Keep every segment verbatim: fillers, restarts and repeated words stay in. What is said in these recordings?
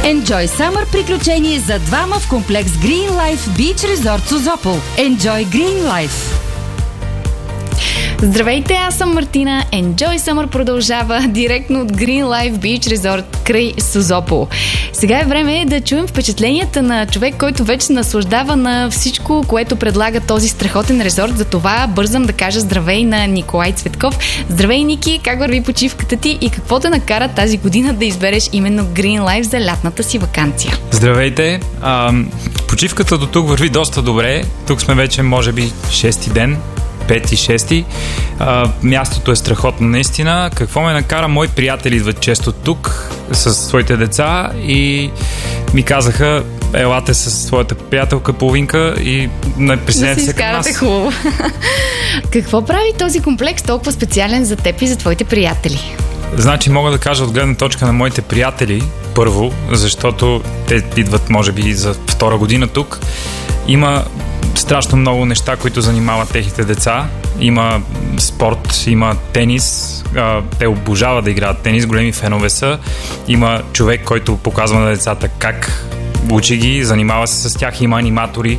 Enjoy Summer приключение за двама в комплекс Green Life Beach Resort Созопол. Enjoy Green Life. Здравейте, аз съм Мартина. Enjoy Summer продължава директно от Green Life Beach Resort край Созопол. Сега е време да чуем впечатленията на човек, който вече се наслаждава на всичко, което предлага този страхотен резорт. За това бързам да кажа здравей на Николай Цветков. Здравей, Ники, как върви почивката ти и какво те накара тази година да избереш именно Green Life за лятната си ваканция? Здравейте! А, почивката до тук върви доста добре. Тук сме вече, може би, шести ден. пети, шести. А, мястото е страхотно наистина. Какво ме накара? Мои приятели идват често тук с своите деца и ми казаха: елате с своята приятелка половинка и присъединете да се към нас. Хубаво. Какво прави този комплекс толкова специален за теб и за твоите приятели? Значи мога да кажа от гледна точка на моите приятели първо, защото те идват може би за втора година тук. Има страшно много неща, които занимават техните деца. Има спорт, има тенис. Те обожават да играят тенис, големи фенове са. Има човек, който показва на децата как учи ги, занимава се с тях, има аниматори.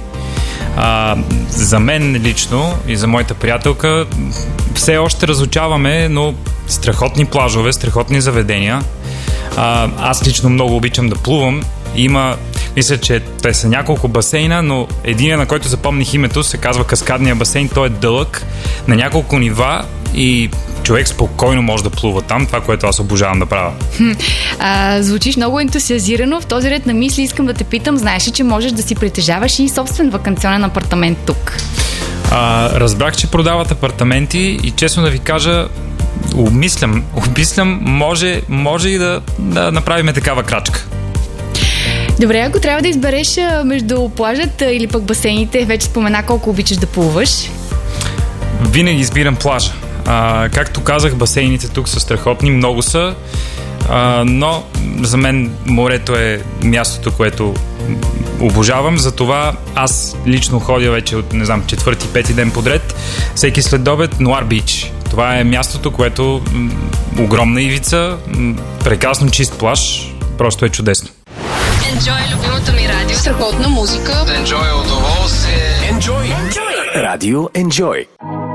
А, за мен лично и за моята приятелка все още разучаваме, но страхотни плажове, страхотни заведения. А, аз лично много обичам да плувам. Има, мисля, че те са няколко басейна, но един, на който запомних името, се казва Каскадния басейн. Той е дълъг, на няколко нива и човек спокойно може да плува там, това, което аз обожавам да правя. А, звучиш много ентусиазирано. В този ред на мисли искам да те питам, знаеш ли, че можеш да си притежаваш и собствен ваканционен апартамент тук? А, разбрах, че продават апартаменти и честно да ви кажа, обмислям, обмислям, може, може и да, да направим такава крачка. Добре, ако трябва да избереш между плажата или пък басейните, вече спомена колко обичаш да плуваш. Винаги избирам плажа. А, както казах, басейните тук са страхотни, много са, а, но за мен морето е мястото, което обожавам, затова аз лично ходя вече от, не знам, четвърти, пети ден подред, всеки следобед Нуар Бич. Това е мястото, което м- огромна ивица, м- прекрасно чист плаж, просто е чудесно. Enjoy любимото ми радио. Страхотна музика. Enjoy удоволствие. Enjoy. Enjoy. Радио Enjoy.